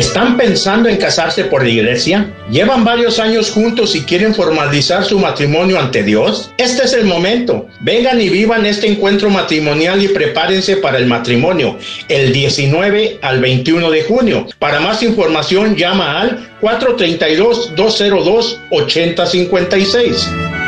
¿Están pensando en casarse por la iglesia? ¿Llevan varios años juntos y quieren formalizar su matrimonio ante Dios? Este es el momento. Vengan y vivan este encuentro matrimonial y prepárense para el matrimonio el 19 al 21 de junio. Para más información llama al 432-202-8056.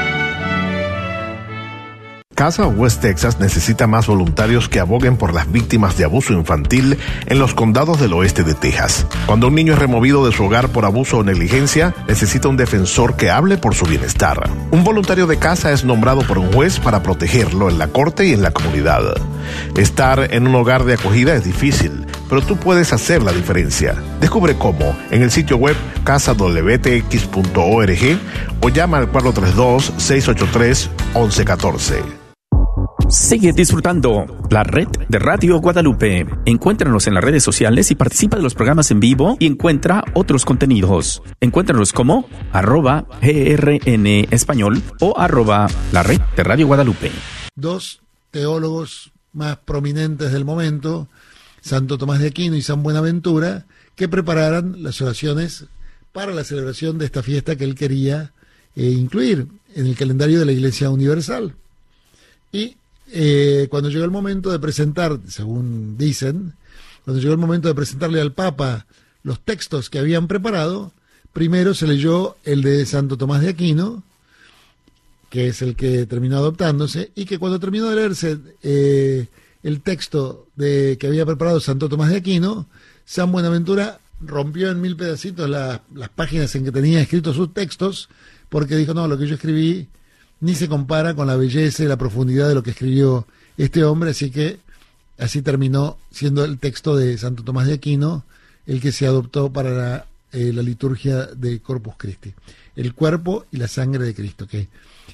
Casa West Texas necesita más voluntarios que aboguen por las víctimas de abuso infantil en los condados del oeste de Texas. Cuando un niño es removido de su hogar por abuso o negligencia, necesita un defensor que hable por su bienestar. Un voluntario de casa es nombrado por un juez para protegerlo en la corte y en la comunidad. Estar en un hogar de acogida es difícil, pero tú puedes hacer la diferencia. Descubre cómo en el sitio web casadwtx.org o llama al 432-683-1114. Sigue disfrutando la red de Radio Guadalupe. Encuéntranos en las redes sociales y participa de los programas en vivo y encuentra otros contenidos. Encuéntranos como @GRN Español o @la red de Radio Guadalupe. Dos teólogos más prominentes del momento, Santo Tomás de Aquino y San Buenaventura, que prepararan las oraciones para la celebración de esta fiesta que él quería incluir en el calendario de la Iglesia Universal. Y cuando llegó el momento de presentar, según dicen, cuando llegó el momento de presentarle al Papa los textos que habían preparado, primero se leyó el de Santo Tomás de Aquino, que es el que terminó adoptándose, y que cuando terminó de leerse el texto que había preparado Santo Tomás de Aquino, San Buenaventura rompió en 1000 pedacitos las páginas en que tenía escritos sus textos, porque dijo, no, lo que yo escribí ni se compara con la belleza y la profundidad de lo que escribió este hombre, así que así terminó siendo el texto de Santo Tomás de Aquino el que se adoptó para la liturgia de Corpus Christi, el cuerpo y la sangre de Cristo, que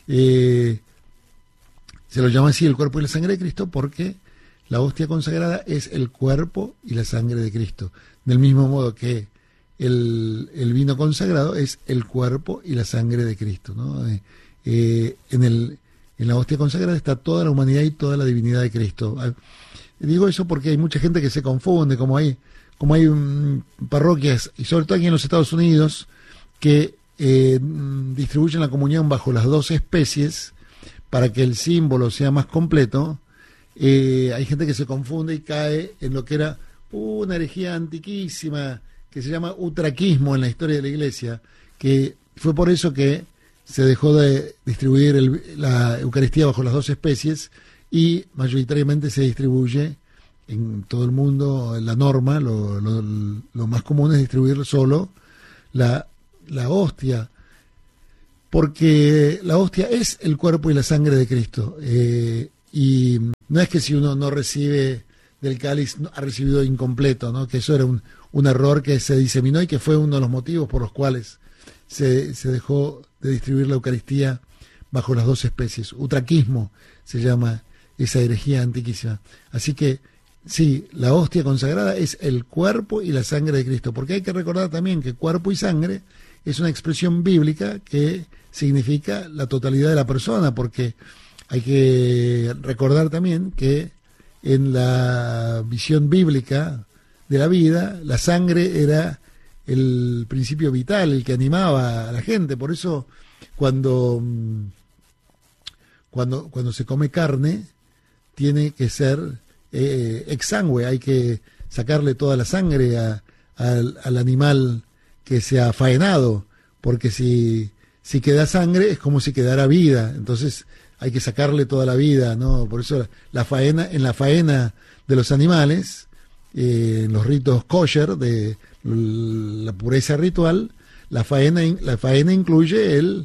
se lo llama así el cuerpo y la sangre de Cristo porque la hostia consagrada es el cuerpo y la sangre de Cristo, del mismo modo que el vino consagrado es el cuerpo y la sangre de Cristo, ¿no? En la hostia consagrada está toda la humanidad y toda la divinidad de Cristo. Digo eso porque hay mucha gente que se confunde, como hay parroquias, y sobre todo aquí en los Estados Unidos, que distribuyen la comunión bajo las dos especies para que el símbolo sea más completo. Hay gente que se confunde y cae en lo que era una herejía antiquísima que se llama utraquismo en la historia de la Iglesia, que fue por eso que se dejó de distribuir la Eucaristía bajo las dos especies y mayoritariamente se distribuye en todo el mundo. La norma, lo más común es distribuir solo la hostia, porque la hostia es el cuerpo y la sangre de Cristo, y no es que si uno no recibe del cáliz ha recibido incompleto, ¿no? Que eso era un error que se diseminó y que fue uno de los motivos por los cuales se dejó de distribuir la Eucaristía bajo las dos especies. Utraquismo se llama esa herejía antiquísima. Así que sí, la hostia consagrada es el cuerpo y la sangre de Cristo, porque hay que recordar también que cuerpo y sangre es una expresión bíblica que significa la totalidad de la persona, porque hay que recordar también que en la visión bíblica de la vida, la sangre era el principio vital, el que animaba a la gente. Por eso cuando se come carne, tiene que ser exsangue, hay que sacarle toda la sangre al animal que se ha faenado, porque si queda sangre es como si quedara vida, entonces hay que sacarle toda la vida, ¿no? Por eso en la faena de los animales, en los ritos kosher de la pureza ritual, la faena incluye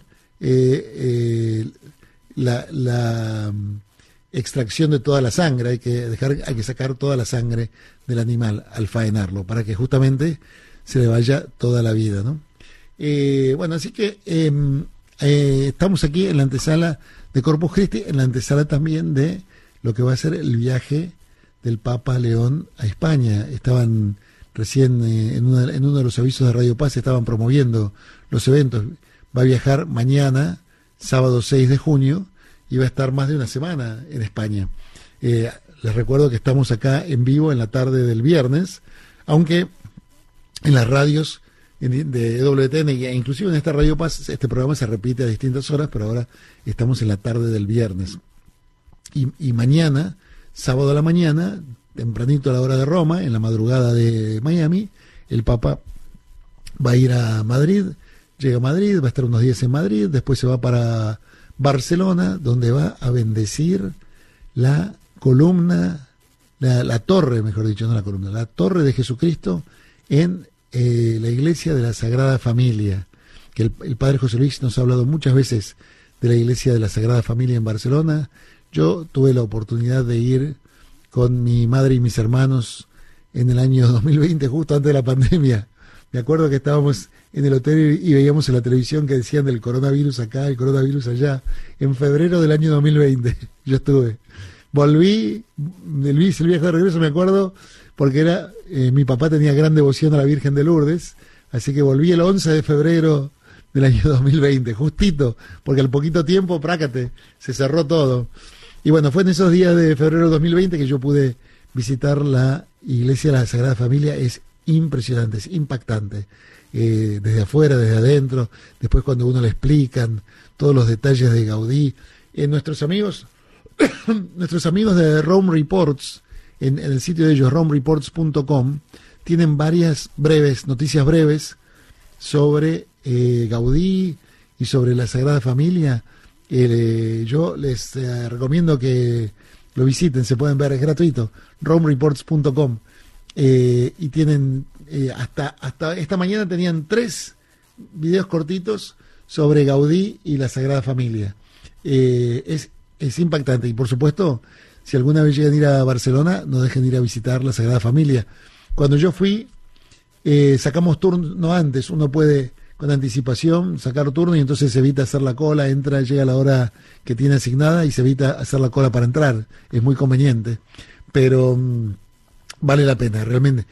la extracción de toda la sangre. Hay que sacar toda la sangre del animal al faenarlo para que justamente se le vaya toda la vida, ¿no? Bueno, así que estamos aquí en la antesala de Corpus Christi, en la antesala también de lo que va a ser el viaje del Papa León a España. Estaban recién en uno de los avisos de Radio Paz, estaban promoviendo los eventos. Va a viajar mañana, sábado 6 de junio, y va a estar más de una semana en España. Les recuerdo que estamos acá en vivo en la tarde del viernes, aunque en las radios de WTN, e inclusive en esta Radio Paz. Este programa se repite a distintas horas, pero ahora estamos en la tarde del viernes. Y mañana, sábado a la mañana, tempranito a la hora de Roma, en la madrugada de Miami, el Papa va a ir a Madrid, llega a Madrid, va a estar unos días en Madrid, después se va para Barcelona, donde va a bendecir la columna, la torre, mejor dicho, no la columna, la torre de Jesucristo en la iglesia de la Sagrada Familia, que el Padre José Luis nos ha hablado muchas veces de la iglesia de la Sagrada Familia en Barcelona. Yo tuve la oportunidad de ir con mi madre y mis hermanos en el año 2020, justo antes de la pandemia. Me acuerdo que estábamos en el hotel y veíamos en la televisión que decían del coronavirus acá, el coronavirus allá, en febrero del año 2020. Yo estuve. Volví, hice el viaje de regreso, me acuerdo, porque era mi papá tenía gran devoción a la Virgen de Lourdes, así que volví el 11 de febrero del año 2020, justito, porque al poquito tiempo, prácate, se cerró todo. Y bueno, fue en esos días de febrero de 2020 que yo pude visitar la iglesia de la Sagrada Familia. Es impresionante, es impactante, desde afuera, desde adentro, después cuando uno le explican todos los detalles de Gaudí. Nuestros amigos de Rome Reports, en el sitio de ellos, romereports.com, tienen varias noticias breves sobre Gaudí y sobre la Sagrada Familia. Yo les recomiendo que lo visiten, se pueden ver, es gratuito, romereports.com, y tienen hasta esta mañana tenían 3 videos cortitos sobre Gaudí y la Sagrada Familia. Es impactante, y por supuesto, si alguna vez llegan a ir a Barcelona, no dejen de ir a visitar la Sagrada Familia. Cuando yo fui, sacamos turno antes, uno puede con anticipación sacar turno y entonces se evita hacer la cola, llega a la hora que tiene asignada y se evita hacer la cola para entrar. Es muy conveniente, pero vale la pena, realmente.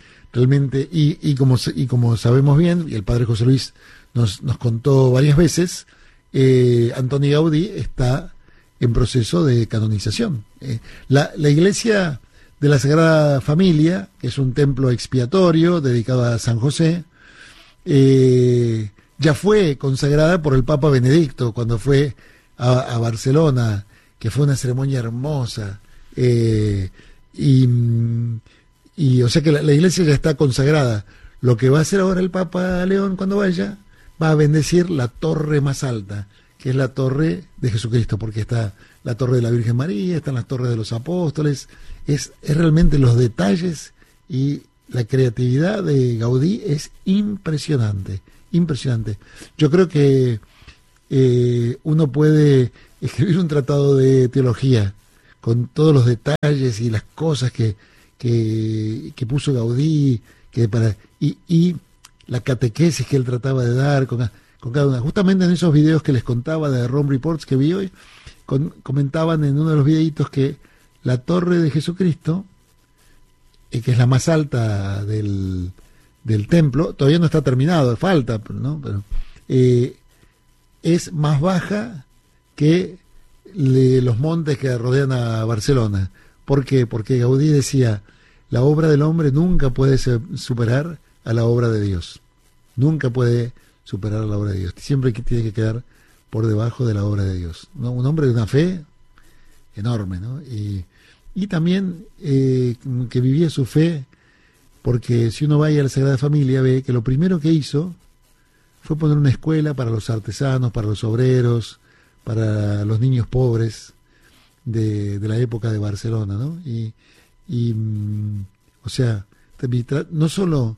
Y como sabemos bien, y el Padre José Luis nos contó varias veces, Antoni Gaudí está en proceso de canonización. La iglesia de la Sagrada Familia, que es un templo expiatorio dedicado a San José, ya fue consagrada por el Papa Benedicto cuando fue a Barcelona, que fue una ceremonia hermosa, y o sea que la iglesia ya está consagrada. Lo que va a hacer ahora el Papa León cuando vaya, va a bendecir la torre más alta, que es la torre de Jesucristo, porque está la torre de la Virgen María, están las torres de los apóstoles. Es realmente los detalles y la creatividad de Gaudí es impresionante, impresionante. Yo creo que uno puede escribir un tratado de teología con todos los detalles y las cosas que puso Gaudí, y la catequesis que él trataba de dar con cada una. Justamente en esos videos que les contaba de Rome Reports que vi hoy, comentaban en uno de los videitos que la torre de Jesucristo, que es la más alta del templo, todavía no está terminado, falta, pero es más baja que los montes que rodean a Barcelona. ¿Por qué? Porque Gaudí decía, la obra del hombre nunca puede superar a la obra de Dios. Nunca puede superar a la obra de Dios. Siempre tiene que quedar por debajo de la obra de Dios, ¿no? Un hombre de una fe enorme, ¿no? Y también que vivía su fe, porque si uno va a la Sagrada Familia ve que lo primero que hizo fue poner una escuela para los artesanos, para los obreros, para los niños pobres de la época de Barcelona, ¿no? O sea, no solo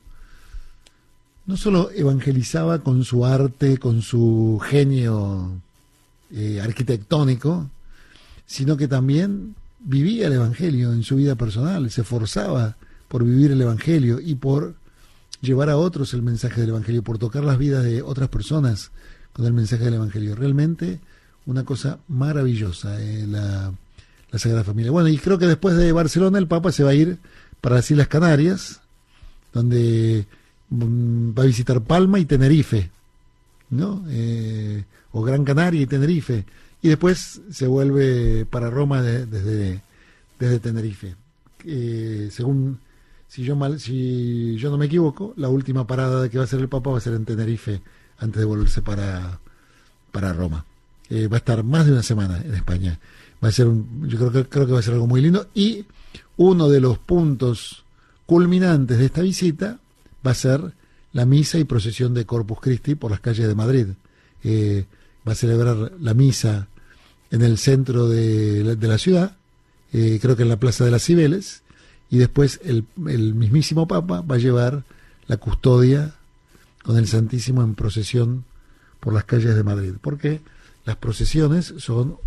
evangelizaba con su arte, con su genio arquitectónico, sino que también vivía el Evangelio en su vida personal, se esforzaba por vivir el Evangelio y por llevar a otros el mensaje del Evangelio, por tocar las vidas de otras personas con el mensaje del Evangelio. Realmente una cosa maravillosa, la Sagrada Familia. Bueno, y creo que después de Barcelona el Papa se va a ir para las Islas Canarias, donde va a visitar Palma y Tenerife, ¿no? O Gran Canaria y Tenerife, y después se vuelve para Roma desde Tenerife. Según si yo no me equivoco, la última parada que va a hacer el Papa va a ser en Tenerife antes de volverse para Roma. Va a estar más de una semana en España. Va a ser yo creo que va a ser algo muy lindo, y uno de los puntos culminantes de esta visita va a ser la misa y procesión de Corpus Christi por las calles de Madrid. Va a celebrar la misa en el centro de la ciudad, creo que en la Plaza de las Cibeles, y después el mismísimo Papa va a llevar la custodia con el Santísimo en procesión por las calles de Madrid, porque las procesiones son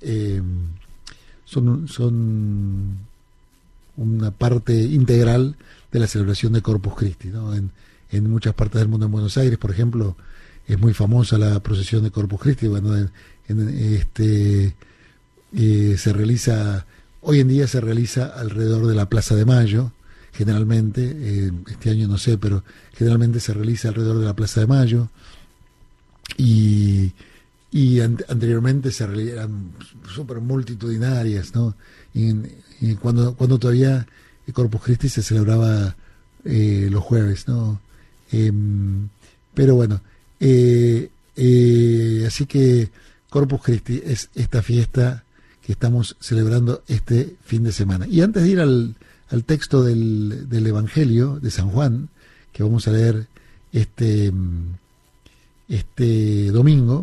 una parte integral de la celebración de Corpus Christi, ¿no? En muchas partes del mundo, en Buenos Aires, por ejemplo, es muy famosa la procesión de Corpus Christi. Bueno, hoy en día se realiza alrededor de la Plaza de Mayo, generalmente, este año no sé, pero generalmente se realiza alrededor de la Plaza de Mayo, y anteriormente eran súper multitudinarias, ¿no? Y cuando todavía el Corpus Christi se celebraba los jueves, ¿no? Pero bueno, así que Corpus Christi es esta fiesta que estamos celebrando este fin de semana. Y antes de ir al texto del Evangelio de San Juan, que vamos a leer este domingo,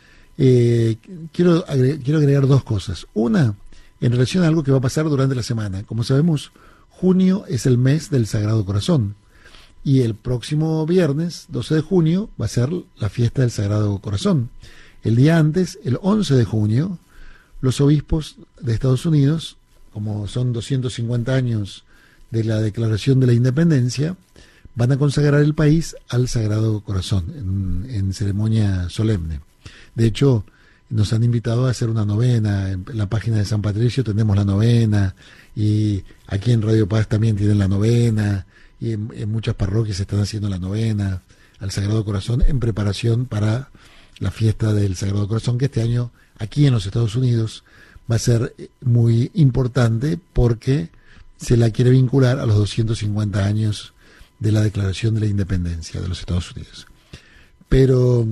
quiero agregar dos cosas. Una, en relación a algo que va a pasar durante la semana. Como sabemos, junio es el mes del Sagrado Corazón, y el próximo viernes, 12 de junio, va a ser la fiesta del Sagrado Corazón. El día antes, el 11 de junio, los obispos de Estados Unidos, como son 250 años de la Declaración de la Independencia, van a consagrar el país al Sagrado Corazón en ceremonia solemne. De hecho, nos han invitado a hacer una novena. En la página de San Patricio tenemos la novena, y aquí en Radio Paz también tienen la novena, y en muchas parroquias están haciendo la novena al Sagrado Corazón en preparación para la fiesta del Sagrado Corazón, que este año aquí en los Estados Unidos va a ser muy importante, porque se la quiere vincular a los 250 años de la Declaración de la Independencia de los Estados Unidos. Pero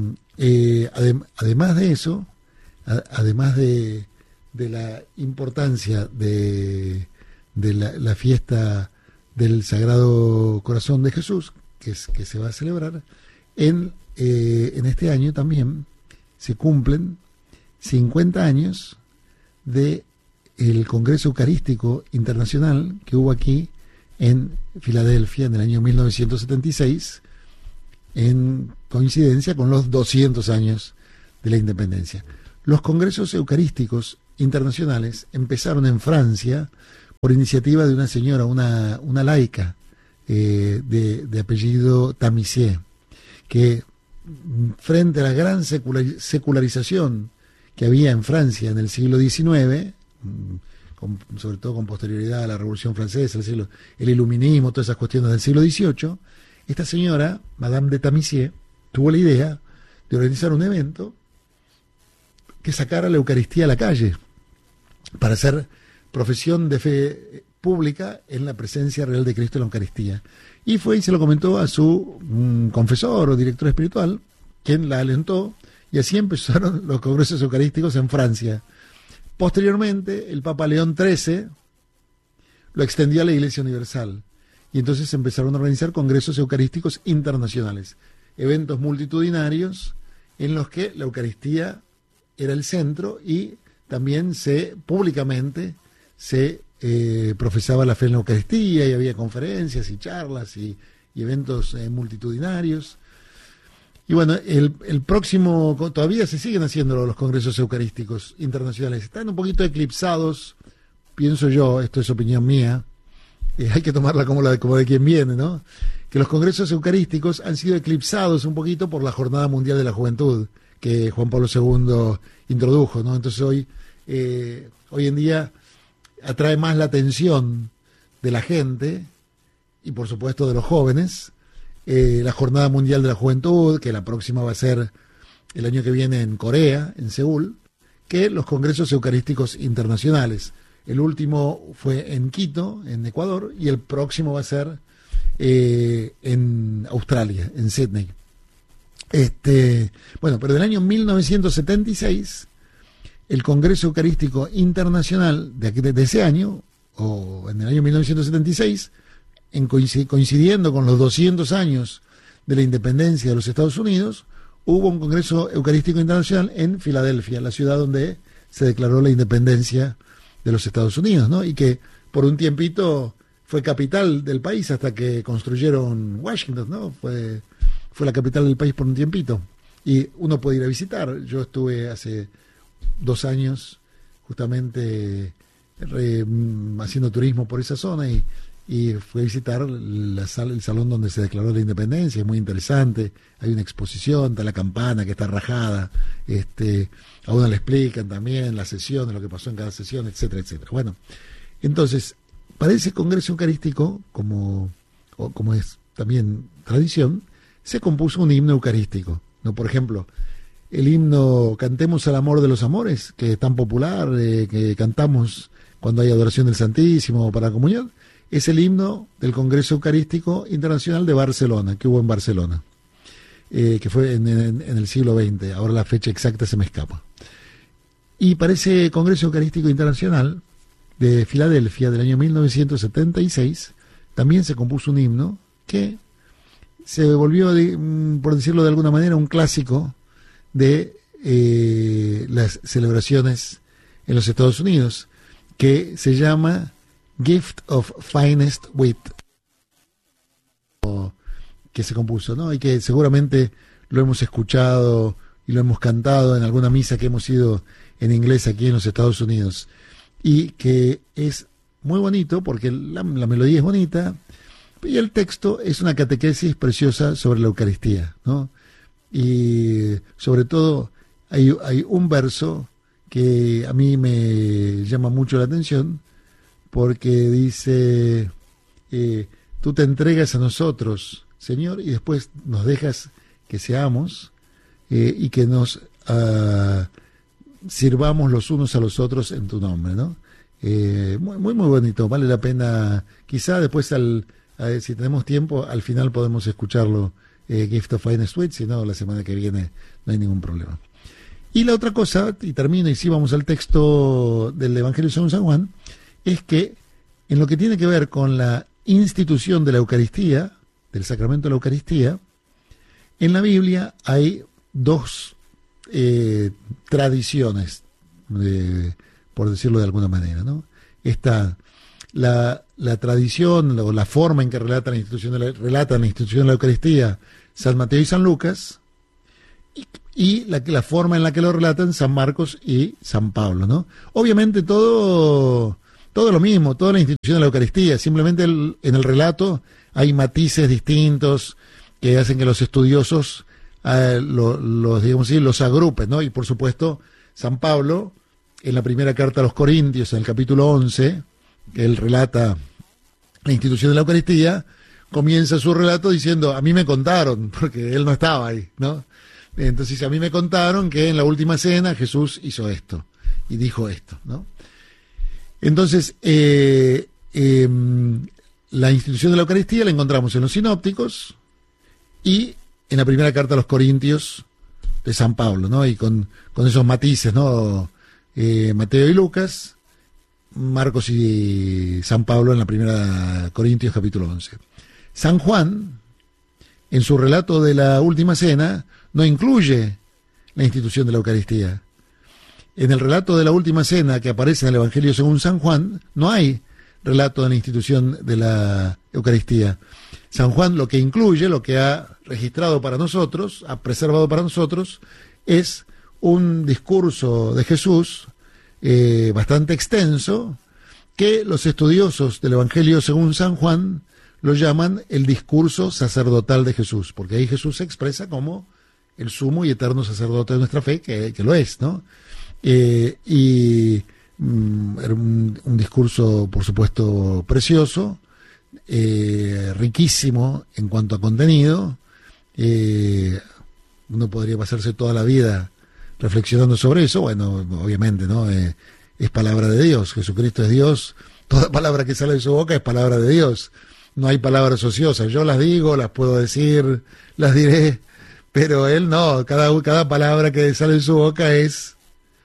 además de eso, además de la importancia de la fiesta del Sagrado Corazón de Jesús, que se va a celebrar, en este año también se cumplen 50 años de el Congreso Eucarístico Internacional que hubo aquí en Filadelfia en el año 1976, en coincidencia con los 200 años de la independencia. Los congresos eucarísticos internacionales empezaron en Francia por iniciativa de una señora, una laica de apellido Tamisier, que frente a la gran secularización que había en Francia en el siglo XIX, sobre todo con posterioridad a la Revolución Francesa, el iluminismo, todas esas cuestiones del siglo XVIII, esta señora, Madame de Tamisier, tuvo la idea de organizar un evento que sacara la Eucaristía a la calle para hacer profesión de fe pública en la presencia real de Cristo en la Eucaristía. Y fue y se lo comentó a su confesor o director espiritual, quien la alentó, y así empezaron los congresos eucarísticos en Francia. Posteriormente, el Papa León XIII lo extendió a la Iglesia Universal, y entonces empezaron a organizar congresos eucarísticos internacionales, eventos multitudinarios en los que la Eucaristía era el centro, y también públicamente se profesaba la fe en la Eucaristía, y había conferencias y charlas y eventos multitudinarios. Y bueno, el próximo, todavía se siguen haciendo los congresos eucarísticos internacionales. Están un poquito eclipsados, pienso yo, esto es opinión mía, hay que tomarla como de quien viene, ¿no? Que los congresos eucarísticos han sido eclipsados un poquito por la Jornada Mundial de la Juventud que Juan Pablo II introdujo, ¿no? Entonces hoy en día atrae más la atención de la gente y por supuesto de los jóvenes la Jornada Mundial de la Juventud, que la próxima va a ser el año que viene en Corea, en Seúl, que los congresos eucarísticos internacionales. El último fue en Quito, en Ecuador, y el próximo va a ser en Australia, en Sydney. Bueno, pero del año 1976, el Congreso Eucarístico Internacional de ese año, o en el año 1976, coincidiendo con los 200 años de la independencia de los Estados Unidos, hubo un Congreso Eucarístico Internacional en Filadelfia, la ciudad donde se declaró la independencia de los Estados Unidos, ¿no? Y que por un tiempito fue capital del país hasta que construyeron Washington, ¿no? Fue la capital del país por un tiempito. Y uno puede ir a visitar. Yo estuve hace 2 años justamente haciendo turismo por esa zona y fui a visitar el salón donde se declaró la independencia. Es muy interesante. Hay una exposición, está la campana que está rajada. A uno le explican también las sesiones, lo que pasó en cada sesión, etcétera, etcétera. Bueno, entonces, para ese Congreso Eucarístico, como es también tradición, se compuso un himno eucarístico, ¿no? Por ejemplo, el himno Cantemos al amor de los amores, que es tan popular, que cantamos cuando hay adoración del Santísimo para la comunión, es el himno del Congreso Eucarístico Internacional de Barcelona, que hubo en Barcelona, que fue en el siglo XX. Ahora la fecha exacta se me escapa. Y para ese Congreso Eucarístico Internacional de Filadelfia del año 1976, también se compuso un himno que se volvió, por decirlo de alguna manera, un clásico de las celebraciones en los Estados Unidos, que se llama Gift of Finest Wheat, que se compuso, ¿no? Y que seguramente lo hemos escuchado y lo hemos cantado en alguna misa que hemos ido en inglés aquí en los Estados Unidos, y que es muy bonito porque la melodía es bonita y el texto es una catequesis preciosa sobre la Eucaristía, ¿no? Y sobre todo hay un verso que a mí me llama mucho la atención, porque dice, tú te entregas a nosotros, Señor, y después nos dejas que seamos y que nos sirvamos los unos a los otros en tu nombre, ¿no? Muy bonito, vale la pena. Quizá después, si tenemos tiempo, al final podemos escucharlo, Gift of Finest Wheat, si no, la semana que viene no hay ningún problema. Y la otra cosa, y termino, y sí vamos al texto del Evangelio según San Juan, es que en lo que tiene que ver con la institución de la Eucaristía, del sacramento de la Eucaristía, en la Biblia hay 2 tradiciones, por decirlo de alguna manera, ¿no? Está la tradición o la forma en que relatan la institución de la Eucaristía San Mateo y San Lucas, y la forma en la que lo relatan San Marcos y San Pablo, ¿no? Obviamente todo lo mismo, toda la institución de la Eucaristía, simplemente en el relato hay matices distintos que hacen que los estudiosos digamos así, los agrupen, ¿no? Y por supuesto, San Pablo, en la primera carta a los Corintios, en el capítulo 11, que él relata la institución de la Eucaristía, comienza su relato diciendo, a mí me contaron, porque él no estaba ahí, ¿no? Entonces, a mí me contaron que en la última cena Jesús hizo esto y dijo esto, ¿no? Entonces, la institución de la Eucaristía la encontramos en los sinópticos y en la primera carta a los Corintios de San Pablo, ¿no? Y con esos matices, ¿no? Mateo y Lucas, Marcos y San Pablo en la primera Corintios capítulo 11. San Juan, en su relato de la última cena, no incluye la institución de la Eucaristía. En el relato de la última cena que aparece en el Evangelio según San Juan, no hay relato de la institución de la Eucaristía. San Juan lo que incluye, lo que ha registrado para nosotros, ha preservado para nosotros, es un discurso de Jesús bastante extenso, que los estudiosos del Evangelio según San Juan lo llaman el discurso sacerdotal de Jesús, porque ahí Jesús se expresa como el sumo y eterno sacerdote de nuestra fe, que lo es, ¿no? Era un discurso, por supuesto, precioso, riquísimo en cuanto a contenido. Uno podría pasarse toda la vida reflexionando sobre eso. Bueno, obviamente, ¿no? es palabra de Dios. Jesucristo es Dios. Toda palabra que sale de su boca es palabra de Dios. No hay palabras ociosas. Yo las digo, las puedo decir, las diré, pero Él no. Cada palabra que sale de su boca es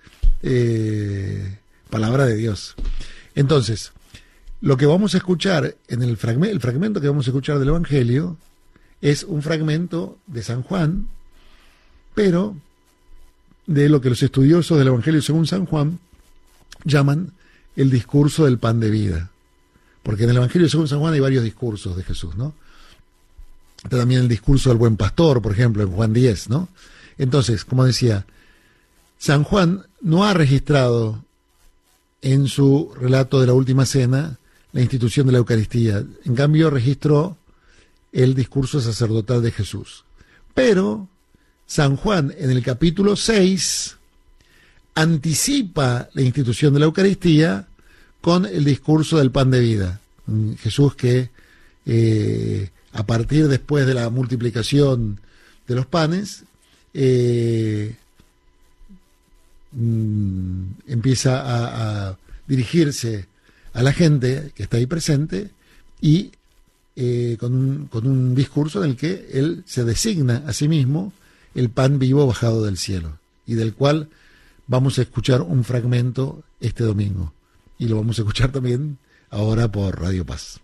palabra de Dios. Entonces, lo que vamos a escuchar en el fragmento que vamos a escuchar del Evangelio es un fragmento de San Juan, pero de lo que los estudiosos del Evangelio según San Juan llaman el discurso del pan de vida. Porque en el Evangelio según San Juan hay varios discursos de Jesús, ¿no? Está también el discurso del buen pastor, por ejemplo, en Juan 10, ¿no? Entonces, como decía, San Juan no ha registrado en su relato de la última cena la institución de la Eucaristía. En cambio, registró el discurso sacerdotal de Jesús. Pero San Juan, en el capítulo 6, anticipa la institución de la Eucaristía con el discurso del pan de vida. Jesús que a partir después de la multiplicación de los panes empieza a dirigirse a la gente que está ahí presente y con un discurso en el que él se designa a sí mismo el pan vivo bajado del cielo, y del cual vamos a escuchar un fragmento este domingo, y lo vamos a escuchar también ahora por Radio Paz.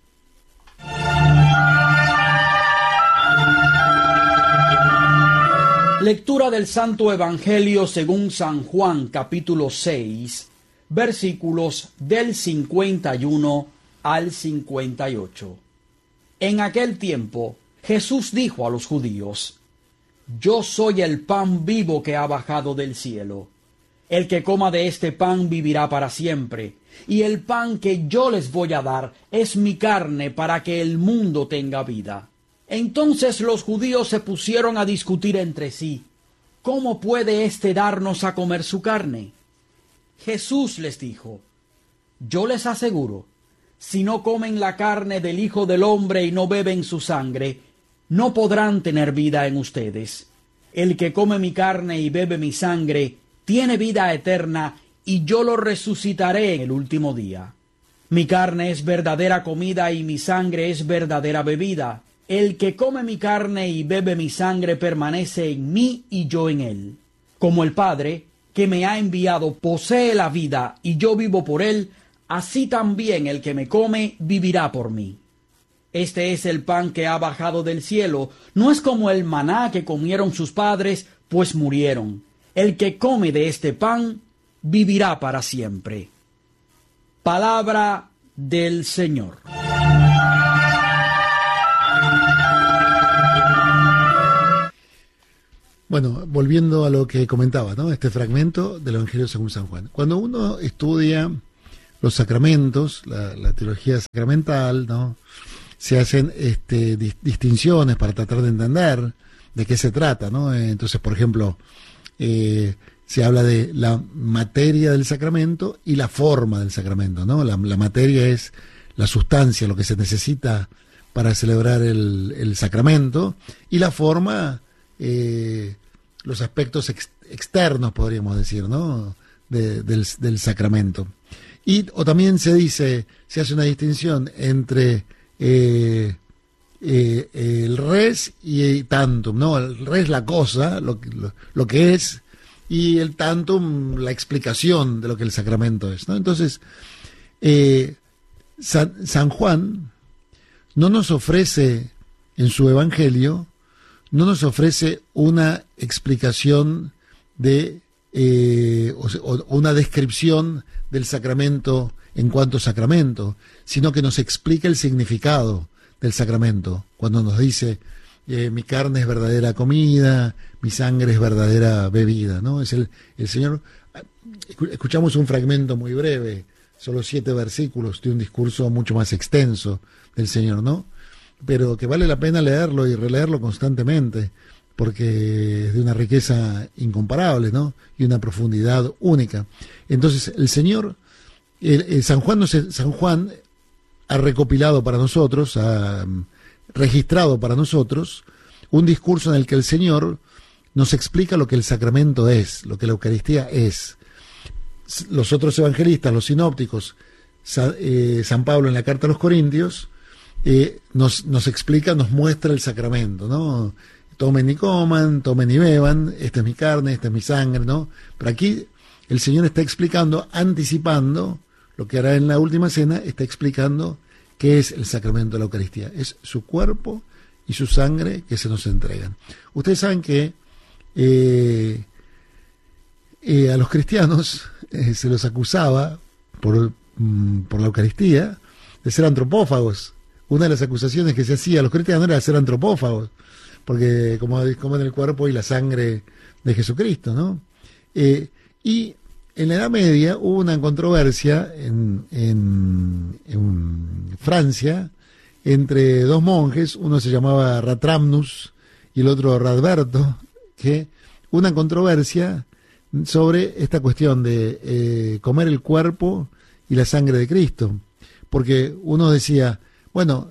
Lectura del Santo Evangelio según San Juan, capítulo 6, versículos del 51 al 58. En aquel tiempo, Jesús dijo a los judíos: Yo soy el pan vivo que ha bajado del cielo. El que coma de este pan vivirá para siempre, y el pan que yo les voy a dar es mi carne para que el mundo tenga vida. Entonces los judíos se pusieron a discutir entre sí: ¿Cómo puede éste darnos a comer su carne? Jesús les dijo: Yo les aseguro, si no comen la carne del Hijo del Hombre y no beben su sangre, no podrán tener vida en ustedes. El que come mi carne y bebe mi sangre tiene vida eterna, y yo lo resucitaré en el último día. Mi carne es verdadera comida y mi sangre es verdadera bebida. El que come mi carne y bebe mi sangre permanece en mí y yo en él. Como el Padre, que me ha enviado, posee la vida y yo vivo por él, así también el que me come vivirá por mí. Este es el pan que ha bajado del cielo, no es como el maná que comieron sus padres, pues murieron. El que come de este pan vivirá para siempre. Palabra del Señor. Bueno, volviendo a lo que comentaba, ¿no? Este fragmento del Evangelio según San Juan. Cuando uno estudia los sacramentos, la teología sacramental, ¿no? Se hacen distinciones para tratar de entender de qué se trata, ¿no? Entonces, por ejemplo, se habla de la materia del sacramento y la forma del sacramento, ¿no? La materia es la sustancia, lo que se necesita para celebrar el sacramento, y la forma, los aspectos externos, podríamos decir, ¿no? Del sacramento. O también se hace una distinción entre el res y tantum, ¿no? El res, la cosa, lo que es, y el tantum, la explicación de lo que el sacramento es, ¿no? Entonces, San Juan no nos ofrece en su Evangelio, no nos ofrece una explicación o una descripción del sacramento en cuanto sacramento, sino que nos explica el significado del sacramento, cuando nos dice: mi carne es verdadera comida, mi sangre es verdadera bebida, ¿no? Es el Señor. Escuchamos un fragmento muy breve, solo 7 versículos, de un discurso mucho más extenso del Señor, ¿no? Pero que vale la pena leerlo y releerlo constantemente, porque es de una riqueza incomparable, ¿no? Y una profundidad única. Entonces, el Señor, San Juan ha recopilado para nosotros, ha registrado para nosotros un discurso en el que el Señor nos explica lo que el sacramento es, lo que la Eucaristía es. los otros evangelistas, los sinópticos, San Pablo en la carta a los Corintios, nos explica, nos muestra el sacramento, ¿no? Tomen y coman, tomen y beban, esta es mi carne, esta es mi sangre, ¿no? Pero aquí el Señor está explicando, anticipando lo que hará en la última cena, está explicando qué es el sacramento de la Eucaristía. Es su cuerpo y su sangre que se nos entregan. Ustedes saben que a los cristianos se los acusaba por la Eucaristía de ser antropófagos. Una de las acusaciones que se hacía a los cristianos era de ser antropófagos, porque como en el cuerpo y la sangre de Jesucristo, ¿no? Y en la Edad Media hubo una controversia en Francia entre dos monjes, uno se llamaba Ratramnus y el otro Radberto, que una controversia sobre esta cuestión de comer el cuerpo y la sangre de Cristo, porque uno decía, bueno,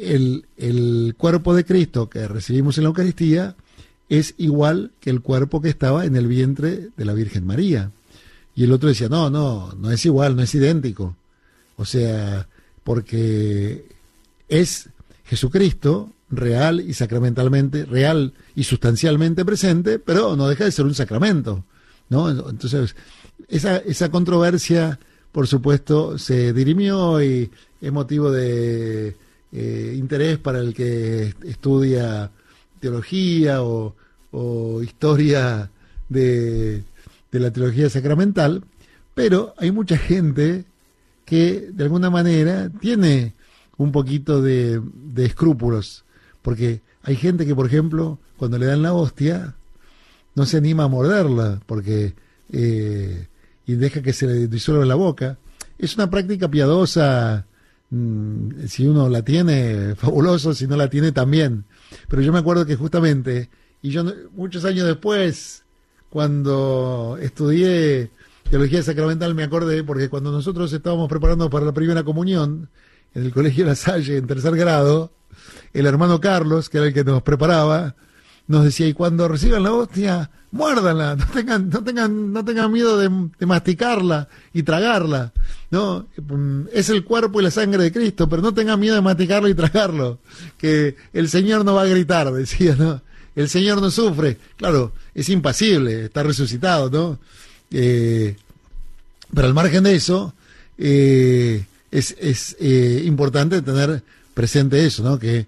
el cuerpo de Cristo que recibimos en la Eucaristía es igual que el cuerpo que estaba en el vientre de la Virgen María. Y el otro decía, no es igual, no es idéntico. O sea, porque es Jesucristo real y sacramentalmente, real y sustancialmente presente, pero no deja de ser un sacramento, ¿no? Entonces, esa controversia, por supuesto, se dirimió y es motivo de interés para el que estudia teología o historia de la teología sacramental, pero hay mucha gente que de alguna manera tiene un poquito de escrúpulos, porque hay gente que, por ejemplo, cuando le dan la hostia, no se anima a morderla, porque y deja que se le disuelva en la boca. Es una práctica piadosa, si uno la tiene, fabuloso, si no la tiene, también. Pero yo me acuerdo que justamente, y yo muchos años después, cuando estudié teología sacramental, me acordé, porque cuando nosotros estábamos preparando para la primera comunión, en el Colegio La Salle, en 3er grado, el hermano Carlos, que era el que nos preparaba, nos decía, y cuando reciban la hostia, muérdanla, no tengan miedo de masticarla y tragarla, ¿no? Es el cuerpo y la sangre de Cristo, pero no tengan miedo de masticarlo y tragarlo, que el Señor no va a gritar, decía, ¿no? El Señor no sufre. Claro, es impasible, está resucitado, ¿no? Pero al margen de eso, es importante tener presente eso, ¿no? Que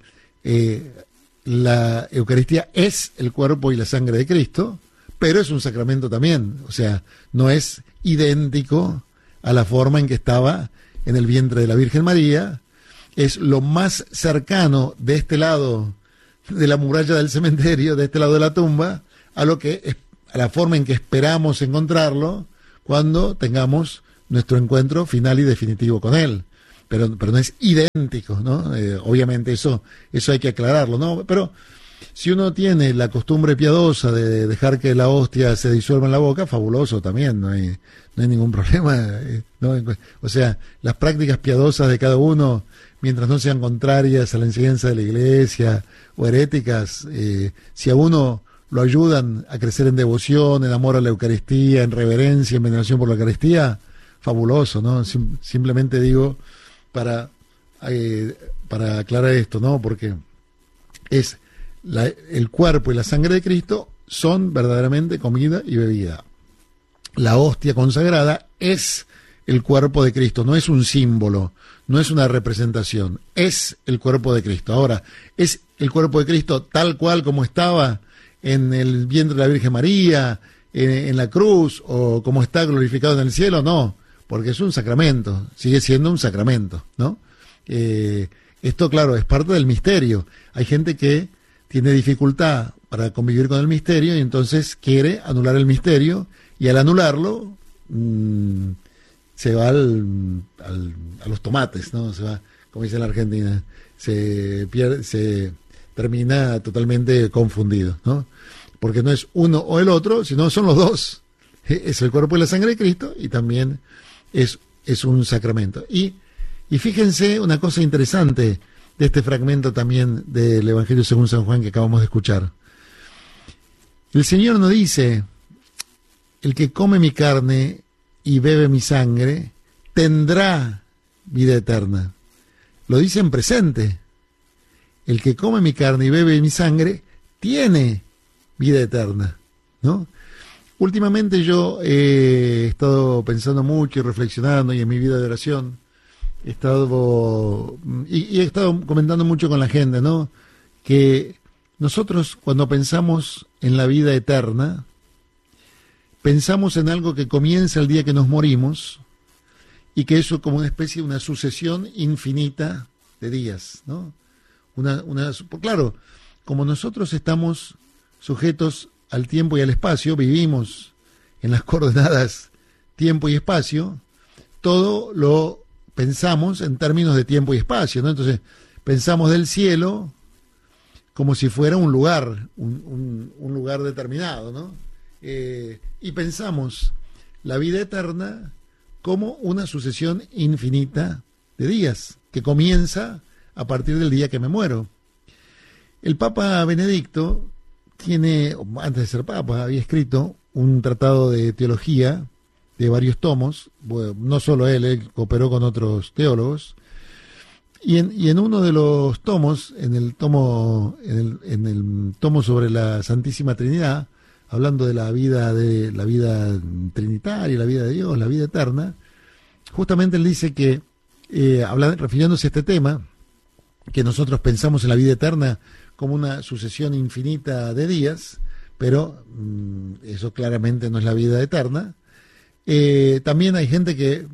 la Eucaristía es el cuerpo y la sangre de Cristo, pero es un sacramento también. O sea, no es idéntico a la forma en que estaba en el vientre de la Virgen María. Es lo más cercano de este lado de la muralla del cementerio, de este lado de la tumba, a la forma en que esperamos encontrarlo cuando tengamos nuestro encuentro final y definitivo con él. Pero no es idéntico, ¿no? Obviamente eso hay que aclararlo, ¿no? Pero si uno tiene la costumbre piadosa de dejar que la hostia se disuelva en la boca, fabuloso también, no hay ningún problema, ¿no? O sea, las prácticas piadosas de cada uno, mientras no sean contrarias a la enseñanza de la Iglesia o heréticas, si a uno lo ayudan a crecer en devoción, en amor a la Eucaristía, en reverencia, en veneración por la Eucaristía, fabuloso, ¿no? Simplemente digo para aclarar esto, ¿no? Porque es el cuerpo y la sangre de Cristo son verdaderamente comida y bebida. La hostia consagrada es el cuerpo de Cristo, no es un símbolo, no es una representación, es el cuerpo de Cristo. Ahora, ¿es el cuerpo de Cristo tal cual como estaba en el vientre de la Virgen María, en la cruz, o como está glorificado en el cielo? No, porque es un sacramento, sigue siendo un sacramento, ¿no? Esto, claro, es parte del misterio. Hay gente que tiene dificultad para convivir con el misterio y entonces quiere anular el misterio, y al anularlo se va a los tomates, ¿no? Se va, como dice la Argentina, se termina totalmente confundido, ¿no? Porque no es uno o el otro, sino son los dos. Es el cuerpo y la sangre de Cristo, y también es un sacramento. Y fíjense una cosa interesante de este fragmento también del Evangelio según San Juan que acabamos de escuchar. El Señor nos dice: el que come mi carne y bebe mi sangre tendrá vida eterna. Lo dice en presente. El que come mi carne y bebe mi sangre tiene vida eterna, ¿no? Últimamente yo he estado pensando mucho y reflexionando, y en mi vida de oración he estado y he estado comentando mucho con la gente, ¿no? Que nosotros, cuando pensamos en la vida eterna, pensamos en algo que comienza el día que nos morimos, y que eso como una especie de una sucesión infinita de días, ¿no? Claro, como nosotros estamos sujetos al tiempo y al espacio, vivimos en las coordenadas tiempo y espacio, todo lo pensamos en términos de tiempo y espacio, ¿no? Entonces, pensamos del cielo como si fuera un lugar, un lugar determinado, ¿no? Y pensamos la vida eterna como una sucesión infinita de días, que comienza a partir del día que me muero. El Papa Benedicto tiene, antes de ser Papa, había escrito un tratado de teología de varios tomos, bueno, no solo él cooperó con otros teólogos, y en uno de los tomos, en el tomo sobre la Santísima Trinidad, hablando de la vida trinitaria, la vida de Dios, la vida eterna, justamente él dice que, refiriéndose a este tema, que nosotros pensamos en la vida eterna como una sucesión infinita de días, pero eso claramente no es la vida eterna. También hay gente que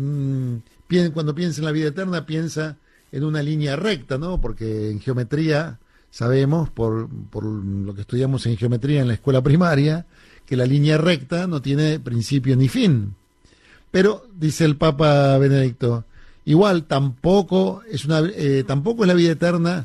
cuando piensa en la vida eterna piensa en una línea recta, ¿no? Porque en geometría sabemos, por lo que estudiamos en geometría en la escuela primaria, que la línea recta no tiene principio ni fin. Pero, dice el Papa Benedicto, igual tampoco es la vida eterna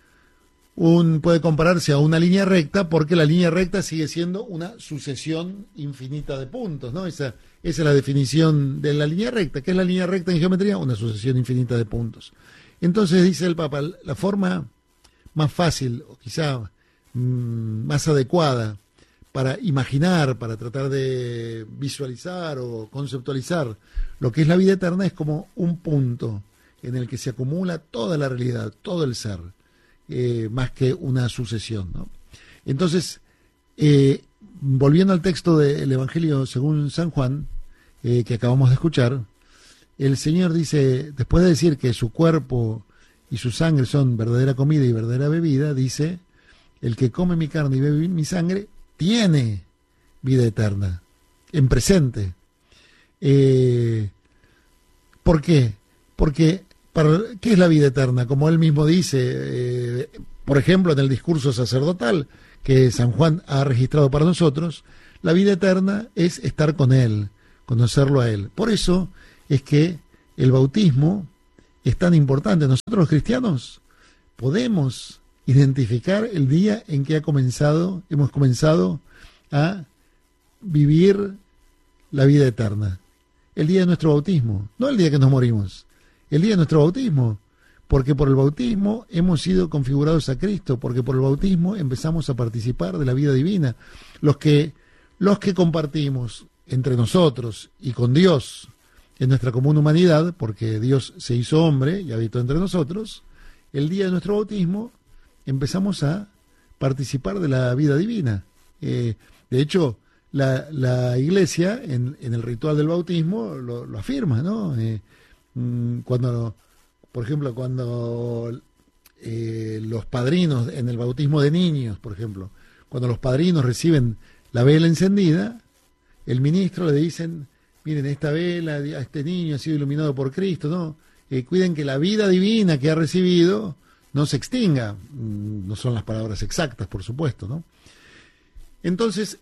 puede compararse a una línea recta, porque la línea recta sigue siendo una sucesión infinita de puntos, ¿no? Esa es la definición de la línea recta. ¿Qué es la línea recta en geometría? Una sucesión infinita de puntos. Entonces, dice el Papa, la forma más fácil, o quizá más adecuada, para imaginar, para tratar de visualizar o conceptualizar lo que es la vida eterna, es como un punto en el que se acumula toda la realidad, todo el ser, más que una sucesión, ¿no? Entonces, volviendo al texto del Evangelio según San Juan, que acabamos de escuchar, el Señor dice, después de decir que su cuerpo y su sangre son verdadera comida y verdadera bebida, dice, el que come mi carne y bebe mi sangre tiene vida eterna, en presente. ¿Por qué? Porque, ¿qué es la vida eterna? Como él mismo dice, por ejemplo, en el discurso sacerdotal que San Juan ha registrado para nosotros, la vida eterna es estar con él, conocerlo a él. Por eso es que el bautismo es tan importante. Nosotros los cristianos podemos identificar el día en que hemos comenzado a vivir la vida eterna. El día de nuestro bautismo, no el día que nos morimos, el día de nuestro bautismo, porque por el bautismo hemos sido configurados a Cristo, porque por el bautismo empezamos a participar de la vida divina. Los que compartimos entre nosotros y con Dios en nuestra común humanidad, porque Dios se hizo hombre y habitó entre nosotros, el día de nuestro bautismo empezamos a participar de la vida divina. De hecho, la Iglesia en el ritual del bautismo lo afirma, ¿no? Por ejemplo, cuando los padrinos, en el bautismo de niños, por ejemplo, cuando los padrinos reciben la vela encendida, el ministro le dicen, miren, esta vela a este niño ha sido iluminado por Cristo, ¿no? Cuiden que la vida divina que ha recibido no se extinga. No son las palabras exactas, por supuesto, ¿no? Entonces,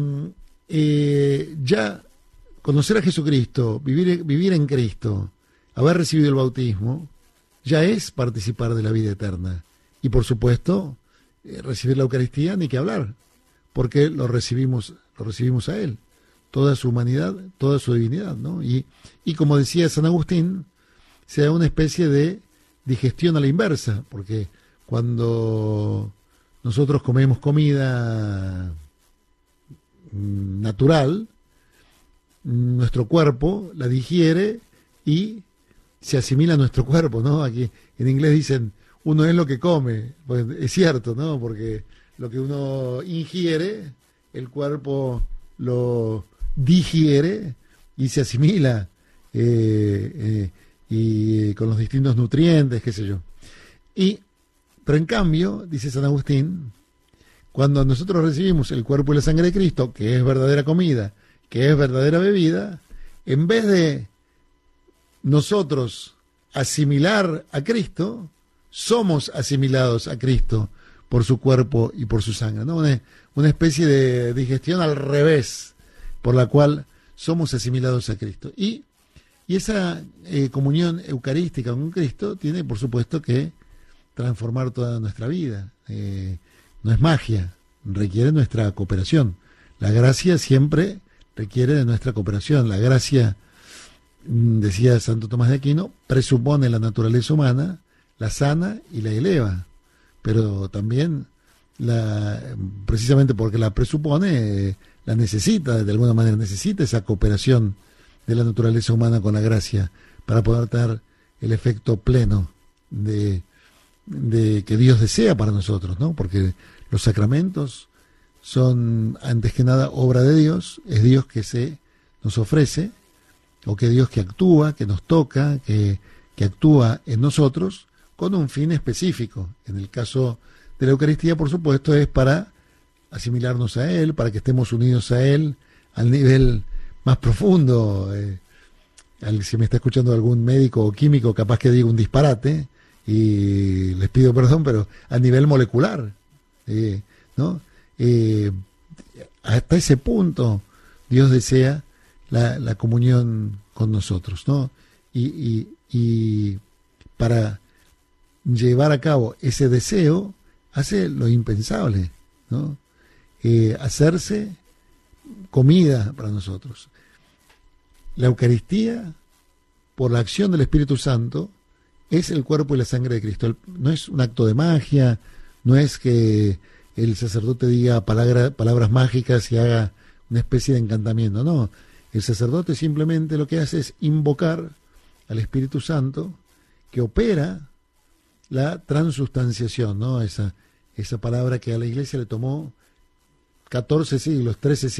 ya conocer a Jesucristo, vivir en Cristo, haber recibido el bautismo, ya es participar de la vida eterna. Y por supuesto, recibir la Eucaristía, ni que hablar, porque lo recibimos a Él, toda su humanidad, toda su divinidad, ¿no? Y como decía San Agustín, se da una especie de digestión a la inversa, porque cuando nosotros comemos comida natural, nuestro cuerpo la digiere y se asimila a nuestro cuerpo, ¿no? Aquí en inglés dicen, uno es lo que come. Pues es cierto, ¿no? Porque lo que uno ingiere, el cuerpo lo digiere y se asimila, y con los distintos nutrientes, qué sé yo. Pero en cambio, dice San Agustín, cuando nosotros recibimos el cuerpo y la sangre de Cristo, que es verdadera comida, que es verdadera bebida, en vez de nosotros asimilar a Cristo, somos asimilados a Cristo por su cuerpo y por su sangre, ¿no? Una especie de digestión al revés, por la cual somos asimilados a Cristo. Y esa comunión eucarística con Cristo tiene, por supuesto, que transformar toda nuestra vida. No es magia, requiere nuestra cooperación. La gracia siempre requiere de nuestra cooperación. La gracia, decía Santo Tomás de Aquino, presupone la naturaleza humana, la sana y la eleva, pero también precisamente porque la presupone, la necesita, de alguna manera necesita esa cooperación de la naturaleza humana con la gracia para poder dar el efecto pleno de que Dios desea para nosotros, ¿no? Porque los sacramentos son antes que nada obra de Dios, es Dios que se nos ofrece, o que Dios que actúa, que nos toca, que actúa en nosotros con un fin específico. En el caso de la Eucaristía, por supuesto, es para asimilarnos a Él, para que estemos unidos a Él al nivel más profundo. Si me está escuchando algún médico o químico, capaz que diga un disparate, y les pido perdón, pero a nivel molecular, ¿no? Hasta ese punto Dios desea la comunión con nosotros, ¿no? Y para llevar a cabo ese deseo, hace lo impensable, ¿no? Hacerse comida para nosotros. La Eucaristía, por la acción del Espíritu Santo, es el cuerpo y la sangre de Cristo. No es un acto de magia, no es que el sacerdote diga palabras mágicas y haga una especie de encantamiento, no. El sacerdote simplemente lo que hace es invocar al Espíritu Santo, que opera la transustanciación, ¿no? Esa palabra que a la Iglesia le tomó 14 siglos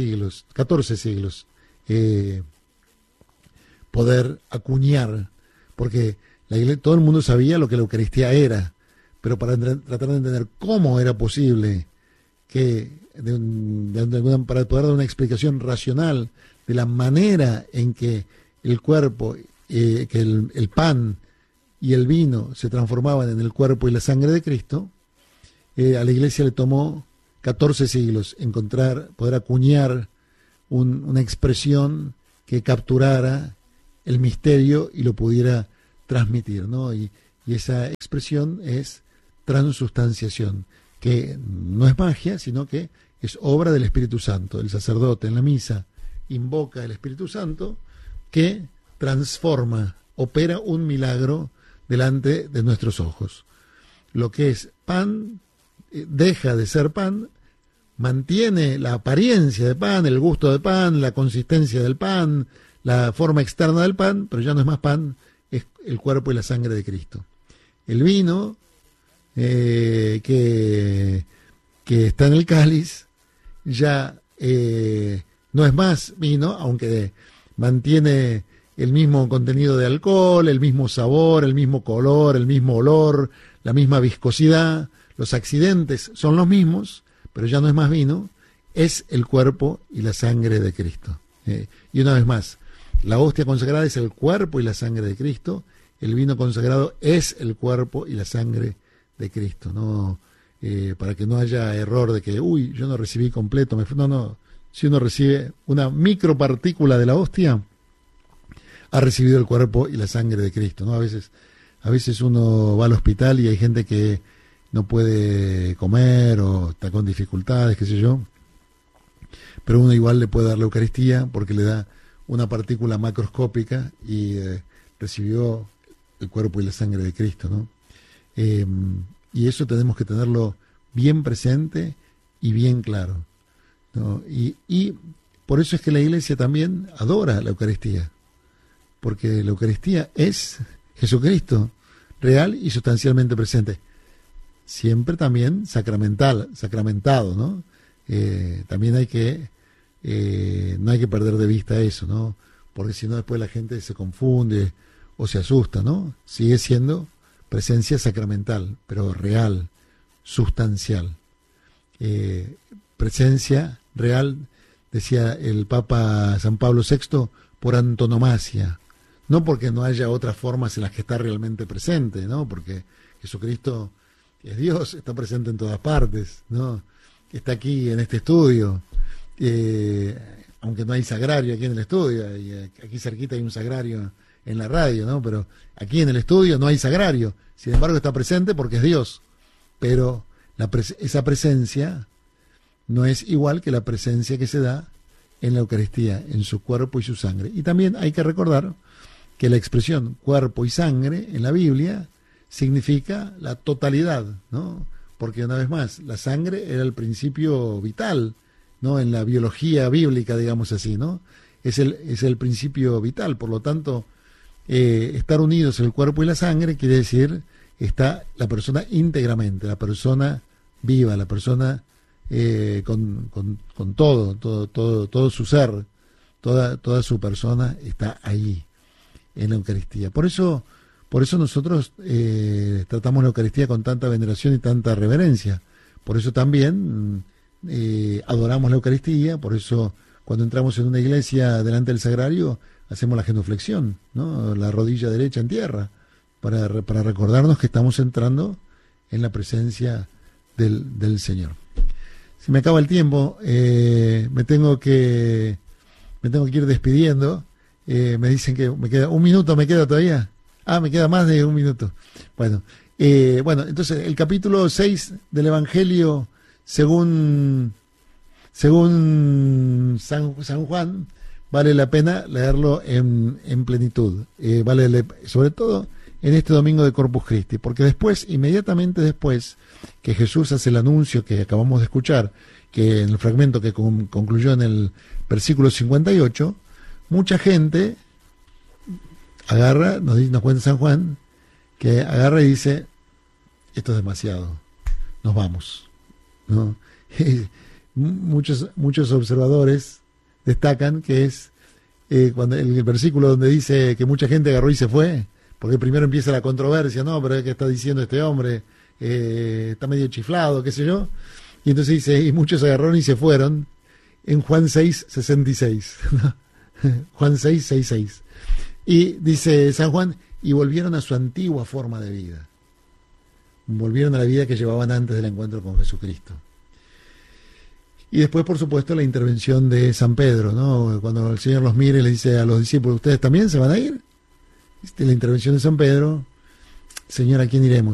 poder acuñar, porque la Iglesia, todo el mundo sabía lo que la Eucaristía era, pero para tratar de entender cómo era posible que para poder dar una explicación racional de la manera en que el cuerpo, que el pan y el vino se transformaban en el cuerpo y la sangre de Cristo, a la Iglesia le tomó 14 siglos poder acuñar una expresión que capturara el misterio y lo pudiera transmitir, ¿no? Y esa expresión es transustanciación, que no es magia, sino que es obra del Espíritu Santo. El sacerdote en la misa invoca el Espíritu Santo que transforma, opera un milagro delante de nuestros ojos. Lo que es pan deja de ser pan, mantiene la apariencia de pan, el gusto de pan, la consistencia del pan, la forma externa del pan, pero ya no es más pan, es el cuerpo y la sangre de Cristo. El vino que está en el cáliz ya no es más vino, aunque mantiene el mismo contenido de alcohol, el mismo sabor, el mismo color, el mismo olor, la misma viscosidad, los accidentes son los mismos, pero ya no es más vino, es el cuerpo y la sangre de Cristo. Y una vez más, la hostia consagrada es el cuerpo y la sangre de Cristo, el vino consagrado es el cuerpo y la sangre de Cristo, ¿no? Para que no haya error de que, yo no recibí completo, no, si uno recibe una micropartícula de la hostia, ha recibido el cuerpo y la sangre de Cristo, ¿no? A veces uno va al hospital y hay gente que no puede comer o está con dificultades, qué sé yo, pero uno igual le puede dar la Eucaristía porque le da una partícula macroscópica y recibió el cuerpo y la sangre de Cristo, ¿no? Y eso tenemos que tenerlo bien presente y bien claro, ¿no? Y por eso es que la Iglesia también adora la Eucaristía, porque la Eucaristía es Jesucristo, real y sustancialmente presente. Siempre también sacramentado, ¿no? También hay que, no hay que perder de vista eso, ¿no? Porque si no después la gente se confunde o se asusta, ¿no? Sigue siendo presencia sacramental, pero real, sustancial. Presencia real, decía el Papa San Pablo VI, por antonomasia. No porque no haya otras formas en las que está realmente presente, ¿no? Porque Jesucristo es Dios, está presente en todas partes, ¿no? Está aquí en este estudio, aunque no hay sagrario aquí en el estudio, y aquí cerquita hay un sagrario en la radio, ¿no? Pero aquí en el estudio no hay sagrario, sin embargo está presente porque es Dios, pero esa presencia no es igual que la presencia que se da en la Eucaristía, en su cuerpo y su sangre. Y también hay que recordar que la expresión cuerpo y sangre en la Biblia significa la totalidad, ¿no? Porque una vez más, la sangre era el principio vital, ¿no? En la biología bíblica, digamos así, ¿no? Es el principio vital, por lo tanto, estar unidos el cuerpo y la sangre quiere decir está la persona íntegramente, la persona viva, la persona con todo su ser, toda su persona está ahí en la Eucaristía. Por eso nosotros tratamos la Eucaristía con tanta veneración y tanta reverencia. Por eso también adoramos la Eucaristía. Por eso cuando entramos en una iglesia delante del sagrario hacemos la genuflexión, ¿no? La rodilla derecha en tierra, para recordarnos que estamos entrando en la presencia del Señor. Se me acaba el tiempo, me tengo que ir despidiendo. Me dicen que me queda un minuto, ¿me queda todavía? Me queda más de un minuto. Bueno, entonces el capítulo 6 del Evangelio según San Juan, vale la pena leerlo en plenitud. Sobre todo en este domingo de Corpus Christi, porque inmediatamente después que Jesús hace el anuncio que acabamos de escuchar, que en el fragmento que concluyó en el versículo 58, mucha gente agarra, nos cuenta San Juan, que agarra y dice, esto es demasiado, nos vamos, ¿no? Muchos observadores destacan que es cuando el versículo donde dice que mucha gente agarró y se fue, porque primero empieza la controversia, no, pero ¿qué está diciendo este hombre? Está medio chiflado, qué sé yo, y entonces dice, y muchos agarraron y se fueron, en Juan 6:66, ¿no? Juan 6:66. Y dice San Juan, y volvieron a su antigua forma de vida. Volvieron a la vida que llevaban antes del encuentro con Jesucristo. Y después, por supuesto, la intervención de San Pedro, ¿no? Cuando el Señor los mira y le dice a los discípulos, ¿ustedes también se van a ir? La intervención de San Pedro, Señor, ¿a quién iremos?